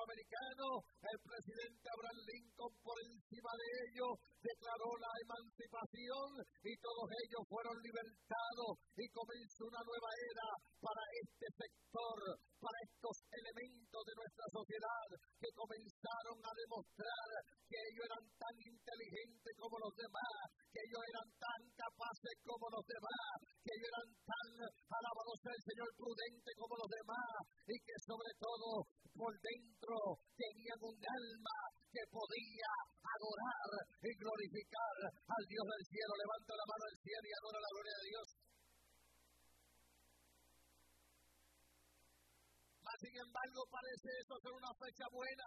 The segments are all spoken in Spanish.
afroamericanos. El presidente Abraham Lincoln, por encima de ellos, declaró la emancipación y todos ellos fueron libertados y comenzó una nueva era para este sector, para estos elementos de nuestra sociedad que comenzaron a demostrar que ellos eran tan inteligentes como los demás, que ellos eran tan capaces como los demás, que ellos eran tan, alabado sea el Señor, prudentes como los demás, y que sobre todo por dentro tenían un alma que podía adorar y glorificar al Dios del cielo. Levanta la mano al cielo y adora la gloria de Dios. Mas, sin embargo, parece eso ser una fecha buena.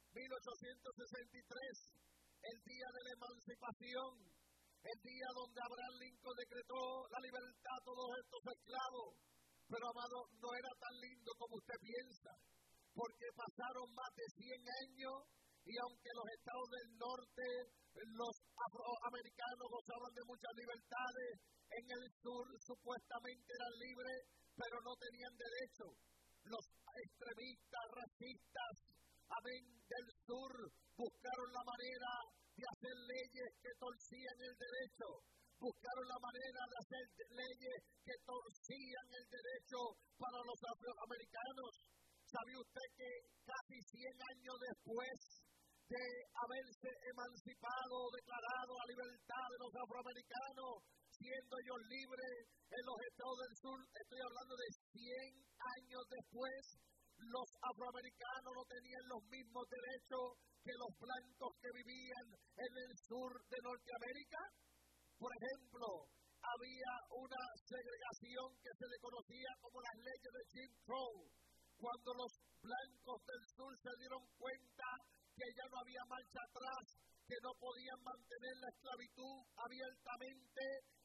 1863, el día de la emancipación, el día donde Abraham Lincoln decretó la libertad a todos estos esclavos. Pero, amado, no era tan lindo como usted piensa, porque pasaron más de 100 años y aunque los estados del norte, los afroamericanos gozaban de muchas libertades, en el sur supuestamente eran libres, pero no tenían derecho. Los extremistas, racistas, amén, del sur, buscaron la manera de hacer leyes que torcían el derecho. Buscaron la manera de hacer leyes que torcían el derecho para los afroamericanos. ¿Sabe usted que casi 100 años después de haberse emancipado, declarado la libertad de los afroamericanos, siendo ellos libres en los estados del sur, estoy hablando de 100 años después, los afroamericanos no tenían los mismos derechos que los blancos que vivían en el sur de Norteamérica? Por ejemplo, había una segregación que se le conocía como las leyes de Jim Crow. Cuando los blancos del sur se dieron cuenta que ya no había marcha atrás, que no podían mantener la esclavitud abiertamente,